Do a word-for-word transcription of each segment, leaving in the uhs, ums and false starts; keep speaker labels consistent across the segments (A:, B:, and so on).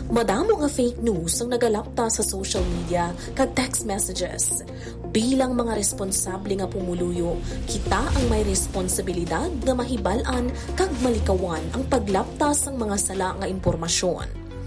A: Madamo nga fake news ang nagalapta sa social media kag text messages. Bilang mga responsable nga pumuluyo, kita ang may responsibilidad nga mahibalan kag malikawan ang paglaptas ng mga sala nga impormasyon.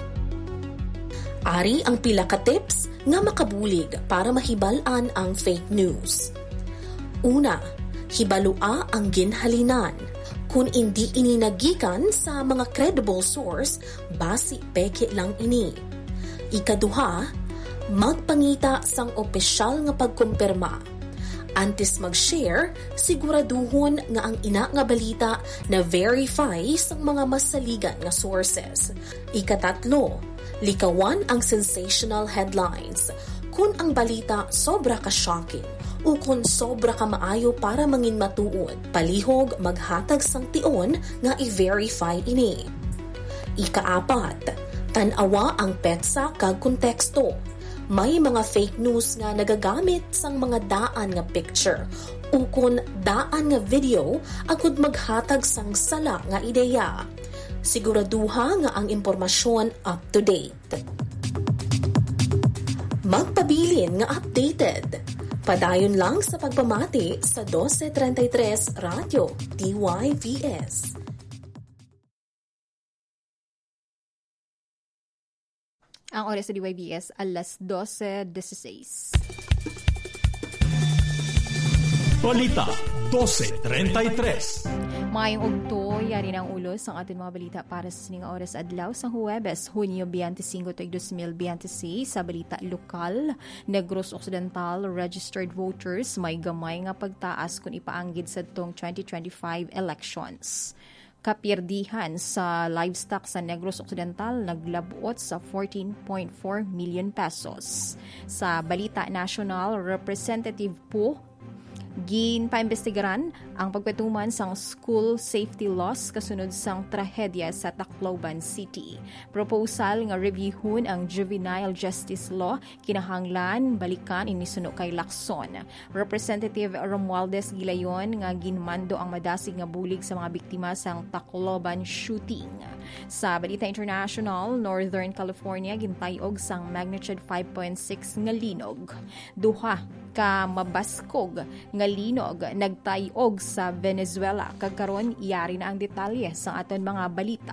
A: Ari ang pila ka tips nga makabulig para mahibalan ang fake news. Una, hibalua ang ginhalinan. Kung hindi ini nagikan sa mga credible source, basi peke lang ini. Ikaduha, magpangita sang opisyal nga pagkumpirma. Antes mag-share, siguraduhon nga ang ina nga balita na verify sang mga masaligan nga sources. Ikatatlo, likawan ang sensational headlines. Kung ang balita sobra ka shocking, o kung sobra ka maayo para mangin matuod, palihog maghatag sang tion nga i-verify ini. Ikaapat, tanawa ang petsa kag konteksto. May mga fake news nga nagagamit sang mga daan nga picture o kung daan nga video agud maghatag sang sala nga ideya. Siguraduha nga ang impormasyon up to date. Magpabilin nga updated. Padayon lang sa pagpamati sa twelve thirty-three Radio D Y V S.
B: Ang oras sa D Y V S, alas twelve dieciséis.
C: Balita, twelve thirty-three.
B: Mayong ugto, yari ng ulos ang ating mga balita para sa sining oras adlaw sa Huwebes, Hunyo twenty-five, twenty twenty-six sa balita lokal. Negros Occidental registered voters may gamay nga pagtaas kung ipaanggid sa tong twenty twenty-five elections. Kapirdihan sa livestock sa Negros Occidental naglabot sa fourteen point four million pesos. Sa balita national, Representative Po ginpaimbestigaran ang pagpatuman sang school safety laws kasunod sang trahedya sa Tacloban City. Proposal nga reviewhon ang juvenile justice law kinahanglan balikan inisuno kay Lacson. Representative Romualdez Gilayon nga ginmando ang madasig nga bulig sa mga biktima sang Tacloban shooting. Sa balita international, Northern California gintayog sang magnitude five point six nga linog. Duha ka mabaskog nga linog nagtayog sa Venezuela. Kagkaron iyari na ang detalye sa aton mga balita.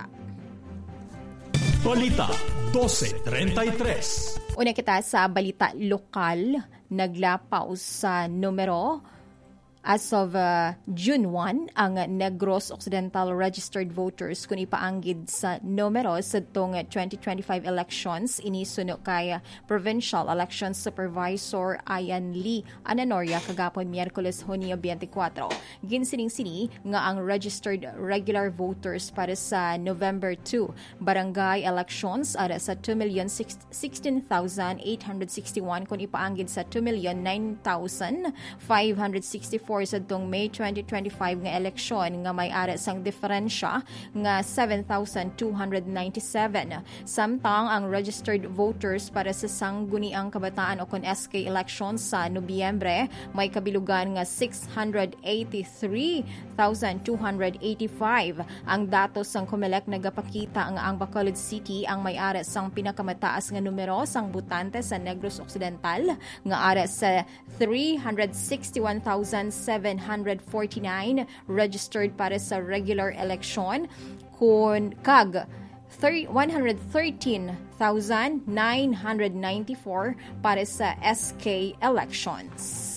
C: Balita twelve thirty-three.
B: Una kita sa balita lokal, naglapaw sa numero. As of uh, June first, ang Negros Occidental registered voters kung ipaanggid sa numero sa tong twenty twenty-five elections inisuno kay Provincial Election Supervisor Ian Lee Ananoria kagapon Miyerkules Hunyo twenty-four. Ginsining-sini nga ang registered regular voters para sa November second barangay elections ara sa two million sixteen thousand eight hundred sixty-one kung ipaanggid sa two million nine thousand five hundred sixty-four sa tong May twenty twenty-five nga eleksyon nga may ara sang diferensya nga seven thousand two hundred ninety-seven. Samtang ang registered voters para sa sangguniang kabataan o kon S K elections sa Nobyembre may kabilugan nga six hundred eighty-three thousand two hundred eighty-five. Ang datos sang Comelec nagapakita nga ang Bacolod City ang may ara sang pinakamataas nga numero sang botante sa Negros Occidental nga ara sa three hundred sixty-one thousand seven hundred forty-nine registered para sa regular election kun kag one hundred thirteen thousand nine hundred ninety-four para sa S K elections.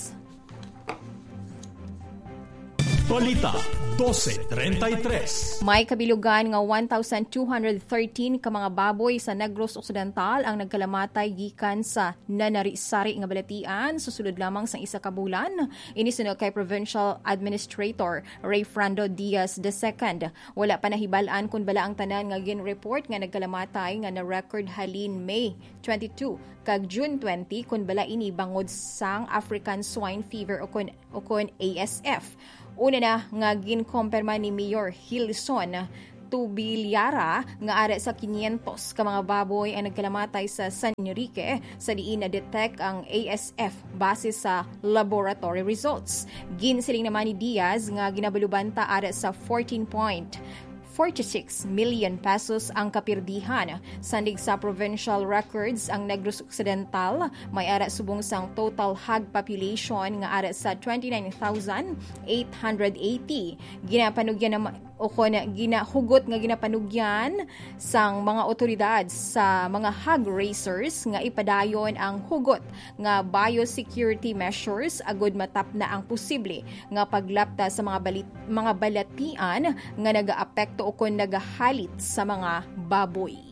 C: Balita twelve thirty-three.
B: May kabilugan nga one thousand two hundred thirteen ka mga baboy sa Negros Occidental ang nagkalamatay gikan sa nanari-sari nga balatian susulod lamang sa isa ka bulan. Inisunod kay Provincial Administrator Ray Frando Diaz the second. Wala pa nahibalaan kung bala ang tanan nga gin-report nga nagkalamatay nga na-record halin May twenty-two kag June twenty kung bala ini bangod sang African Swine Fever o kon, o kon A S F. Una na nga ginkompirma ni Mayor Hilson Tubilyara nga ara sa quinientos ka mga baboy ang nagkalamatay sa San Enrique sa diin na detect ang A S F base sa laboratory results. Ginsiling naman ni Diaz nga ginabalubanta ara sa fourteen point forty-six million pesos ang kapirdihan. Sandig sa provincial records ang Negros Occidental may ara subong sang total hog population nga ara sa twenty-nine thousand eight hundred eighty. Ginapanugyan na o kon ginahugot nga ginapanugyan sang mga otoridad sa mga hog raisers nga ipadayon ang hugot nga biosecurity measures agud matap na ang posible nga paglapta sa mga balit, mga balatian nga nagaapekto o kon nagahalit sa mga baboy.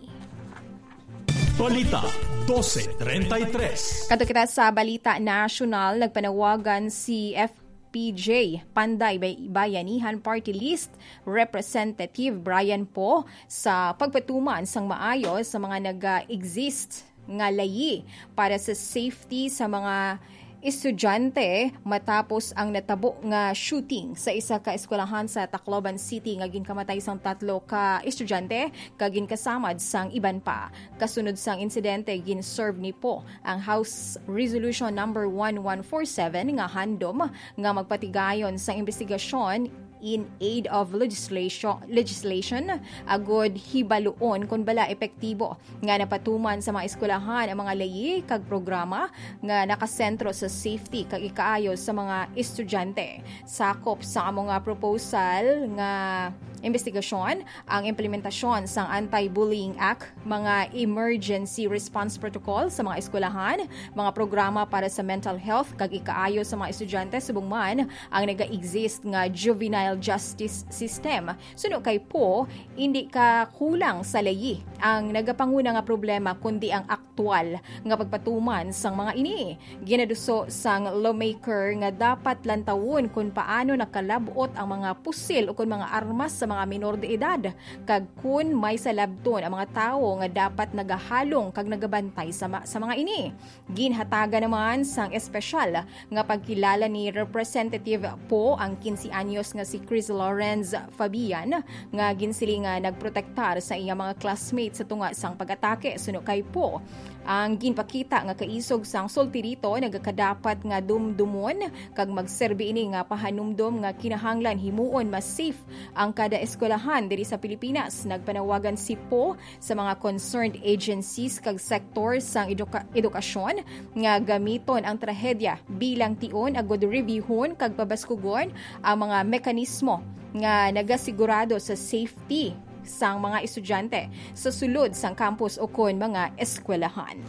C: Balita twelve thirty-three.
B: Kato kita sa Balita National, nagpanawagan si F P J Panday Bayanihan Party List Representative Brian Poe sa pagpatuman sang maayos sa mga nag-exist nga layi para sa safety sa mga estudyante matapos ang natabo nga shooting sa isa ka eskwelahan sa Tacloban City nga ginkamatay sang tatlo ka estudyante kag ginkasamad sang iban pa. Kasunod sang insidente gin-serve ni po ang House Resolution number eleven forty-seven nga handom nga magpatigayon sang investigasyon in aid of legislation legislation agud hibaluon kung bala epektibo nga napatuman sa mga eskwelahan ang mga layi kag programa nga nakasentro sa safety kag ikaayo sa mga estudyante. Sakop sa mga proposal nga investigasyon ang implementasyon sang Anti-Bullying Act, mga emergency response protocol sa mga eskwelahan, mga programa para sa mental health kag ikaayo sa mga estudyante subong man ang naga-exist nga juvenile justice system. Suno kay po, hindi ka kulang sa layi ang nagapanguna nga problema kundi ang aktual nga pagpatuman sang mga ini. Ginaduso sang lawmaker nga dapat lantawon kung paano nakalabot ang mga pusil o kung mga armas sa mga minor de edad kag kun may salabton ang mga tao nga dapat nagahalong kag nagabantay sa, ma- sa mga ini. Ginhataga naman sang espesyal nga pagkilala ni Representative po ang fifteen anyos nga si Chris Lawrence Fabian nga ginsili nga nagprotektar sa iyang mga classmates sa tunga sang pag-atake. Suno kay po ang ginpakita nga kaisog sang sultirito nagakadapat nga dumdumon kag magserbi ini nga pahanumdom nga kinahanglan himuon mas safe ang kada eskwelahan diri sa Pilipinas. Nagpanawagan si Po sa mga concerned agencies kag sector sang eduka- edukasyon nga gamiton ang trahedya bilang tion agud reviewhon kag pabaskugon ang mga mekanismo nga nagasigurado sa safety sang mga estudyante sa sulod sang campus o kon mga eskwelahan.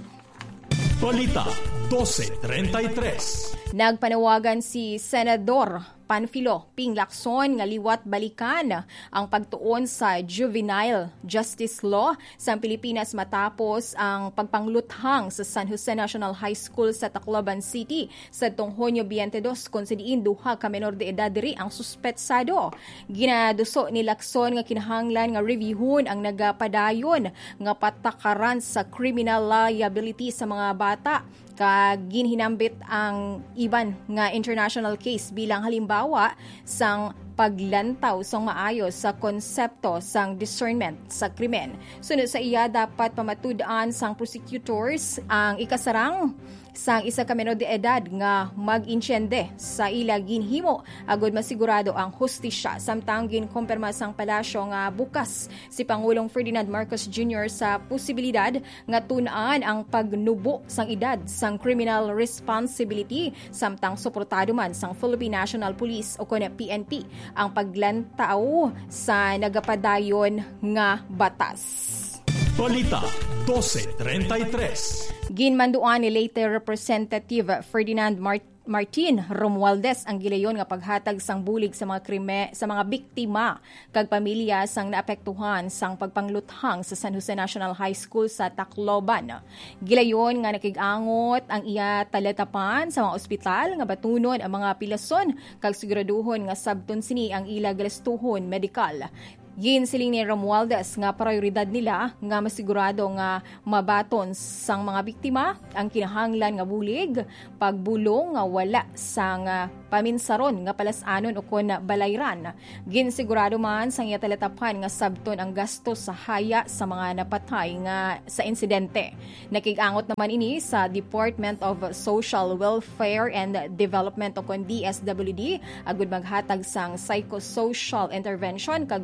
C: Balita twelve thirty-three.
B: Nagpanawagan si Senador Panfilo Ping Lacson nga liwat balikan ang pagtuon sa juvenile justice law sa Pilipinas matapos ang pagpangluthang sa San Jose National High School sa Tacloban City sa tong Hunyo twenty-two kung sa diin duha ka menor de edad diri ang suspetsado. Ginaduso ni Lacson nga kinahanglan nga reviewon ang nagapadayon nga patakaran sa criminal liability sa mga bata kag ginhinambit ang iban nga international case bilang halimbawa sang paglantaw sang maayos sa konsepto sang discernment sa krimen. Sunod sa iya dapat pamatud-an sang prosecutors ang ikasarang sang isa ka menor de edad nga mag-insyende sa ila ginhimo agud masigurado ang hustisya. Samtang ginkumpirma sang palasyo nga bukas si Pangulong Ferdinand Marcos Junior sa posibilidad nga tun-an ang pagnubo sang edad sang criminal responsibility samtang suportado man sang Philippine National Police o kon P N P ang paglantaw sa nagapadayon nga batas.
C: Balita twelve thirty-three.
B: Ginmanduan ni late Representative Ferdinand Mart- Martin Romualdez ang gilayon nga paghatag sang bulig sa mga krime sa mga biktima kag pamilya sang naapektuhan sang pagpangluthang sa San Jose National High School sa Tacloban. Gilayon nga nakig-angot ang iya talatapan sa mga ospital nga batunon ang mga pilason kag siguraduhon nga sabton sini ang ila galastuhon medikal. Ginsiling ni Romualdez nga prioridad nila nga masigurado nga mabaton sang mga biktima ang kinahanglan nga bulig, pagbulong nga wala sang uh, paminsaron nga palasanon o kon balayran. Ginsigurado man sang iya talatapan nga sabton ang gasto sa haya sa mga napatay nga sa insidente. Nakig-angot naman ini sa Department of Social Welfare and Development o kon D S W D agud maghatag sang psychosocial intervention kag trauma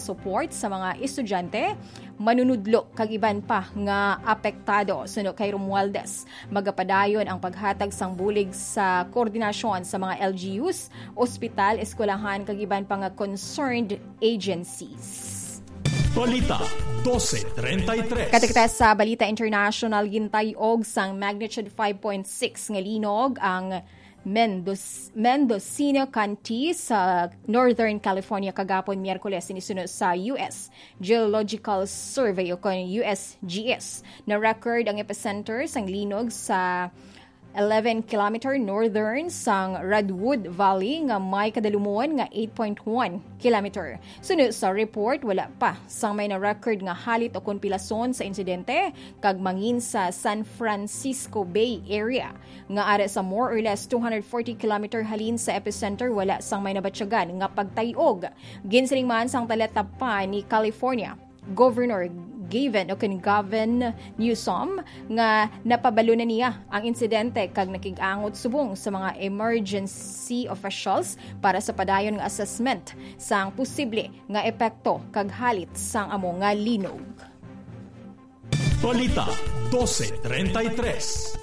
B: support sa mga estudyante, manunudlo kag iban pa nga apektado. Suno kay Romualdez, magapadayon ang paghatag sang bulig sa koordinasyon sa mga L G Us, ospital, eskwelahan kag iban pa nga concerned agencies.
C: Balita twelve thirty-three.
B: Katikita sa Balita International, gintayog sang magnitude five point six nga linog ang Mendoz, Mendocino County sa Northern California kagapon Miyerkules inisunod sa U S Geological Survey o U S G S. Na record ang epicenter sang linog sa eleven kilometer northern sang Redwood Valley nga may kadalumon nga eight point one kilometer. Sunod sa report, wala pa sang may na-record nga halit o konpilasyon sa insidente kag mangin sa San Francisco Bay Area. Nga are sa more or less two hundred forty kilometer halin sa epicenter, wala sang may nabatsyagan nga pagtayog. Ginsiling man sang taletapa ni California Governor Gavin o kan Gavin Newsom nga napabalo na niya ang insidente kag nakig-angot subong sa mga emergency officials para sa padayon nga assessment sang posible nga epekto kag halit sang amo nga linog.
C: Balita twelve thirty-three.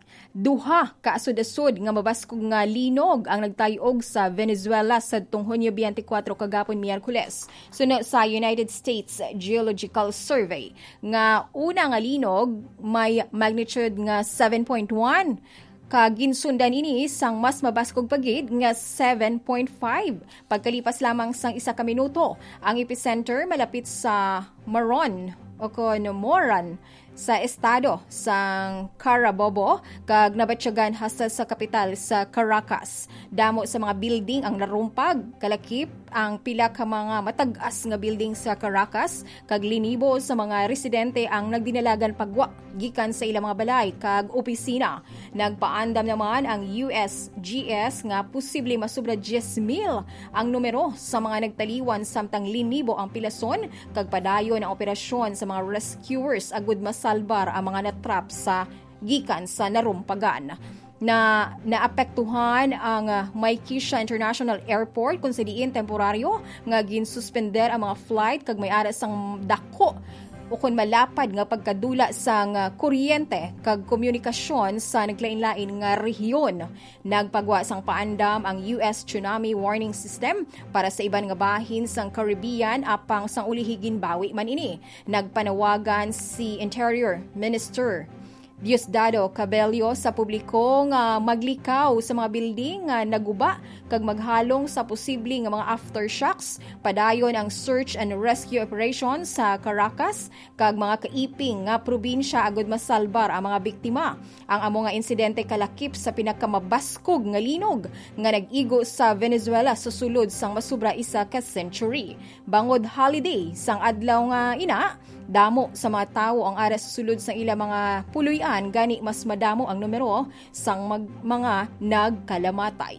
B: Duha ka asod-asod nga mabaskog nga linog ang nagtayog sa Venezuela sadtong Hunyo twenty-four kagapon Miyerkules. Sunod sa United States Geological Survey nga una nga linog may magnitude nga seven point one. Kaginsundan ini sang mas mabaskog pagid nga seven point five. Pagkalipas lamang sang isa ka minuto, ang epicenter malapit sa Moron o kono Moran sa estado sang Carabobo kag nabatsyagan hasta sa kapital sa Caracas. Damo sa mga building ang narumpag, kalakip ang pila ka mga matag-as nga building sa Caracas kag linibo sa mga residente ang nagdinalagan pagwa gikan sa ilang mga balay kag opisina. Nagpaandam naman ang U S G S nga posible masubra ten mil ang numero sa mga nagtaliwan samtang linibo ang pilason kag padayon ang operasyon sa mga rescuers agud masalbar ang mga natrap sa gikan sa narumpagan. Na naapektuhan ang uh, Maykisha International Airport kung sa diin temporaryo nga ginsuspender ang mga flight kag may aras sang dako o kung malapad nga pagkadula sang uh, kuryente kag komunikasyon sa naglain-lain nga rehiyon. Nagpagwa sang paandam ang U S Tsunami Warning System para sa iban nga bahin sang Caribbean apang sang ulihigin bawi man ini. Nagpanawagan si Interior Minister Diosdado Cabello sa publiko nga maglikaw sa mga building nga naguba kag maghalong sa posible nga mga aftershocks. Padayon ang search and rescue operation sa Caracas kag mga kaiping nga probinsya agud masalbar ang mga biktima. Ang amo nga insidente kalakip sa pinakamabaskog nga linog nga nag-igo sa Venezuela sa sulod sang masubra isa ka century. Bangod holiday sang adlaw nga ina, damo sa mga tawo ang aras sa sulod sang ilang mga puloy-an, gani mas madamo ang numero sang mag, mga nagkalamatay.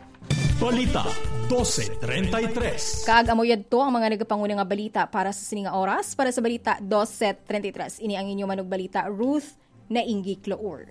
C: Balita twelve thirty-three.
B: Kaag amoyad to ang mga nagapanguna nga balita para sa sininga oras. Para sa Balita twelve thirty-three, ini ang inyong manug balita, Ruth na Ingi Cloor.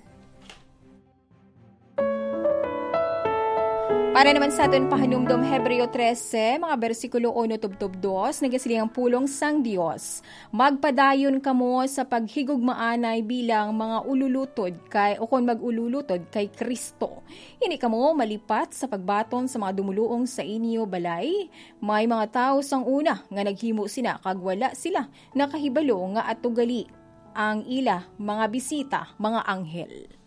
B: Para naman sa aton pahanumdom Hebreo thirteen, mga bersikulo one tubtob two, nagasiling ang pulong sang Dios. Magpadayon kamo sa paghigugmaanay bilang mga ululutod kay o kon magululutod kay Kristo. Ini kamo malipat sa pagbaton sa mga dumuluong sa inyo balay. May mga tao sang una nga naghimo sina kag wala sila nakahibalo nga atugali ang ila mga bisita, mga anghel.